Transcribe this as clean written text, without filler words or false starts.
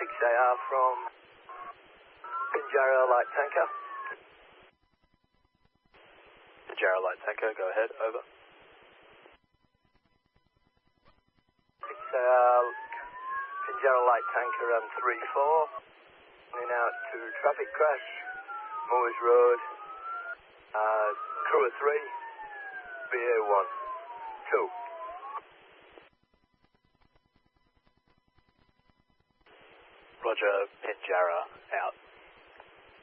6AR from Pinjarra Light Tanker. Pinjarra Light Tanker, go ahead, over. 6AR Pinjarra Light Tanker 34. Running out to traffic crash, Moores Road, crew of 3, BA1, 2. Roger, Pinjarra, out.